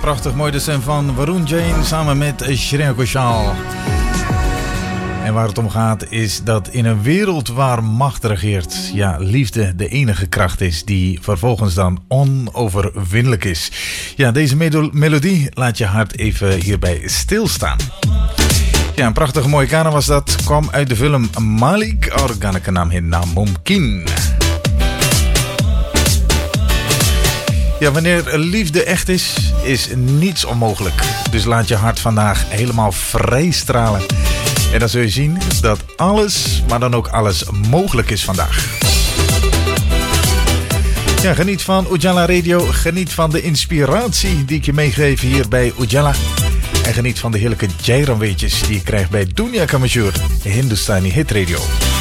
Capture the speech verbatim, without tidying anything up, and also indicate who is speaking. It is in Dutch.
Speaker 1: prachtig mooi de stem van Varun Jain samen met Shreya Ghoshal. En waar het om gaat is dat in een wereld waar macht regeert, ja, liefde de enige kracht is die vervolgens dan onoverwinnelijk is. Ja, deze melo- melodie laat je hart even hierbij stilstaan. Ja, een prachtige mooie kana was dat. Kwam uit de film Malik aur gaane ka naam hai Namumkin. Ja, wanneer liefde echt is, is niets onmogelijk. Dus laat je hart vandaag helemaal vrij stralen. En dan zul je zien dat alles, maar dan ook alles mogelijk is vandaag. Ja, geniet van Ujala Radio. Geniet van de inspiratie die ik je meegeef hier bij Ujala. En geniet van de heerlijke jairam weetjes die je krijgt bij Dunia Ka Mazhoor, Hindustani Hit Radio.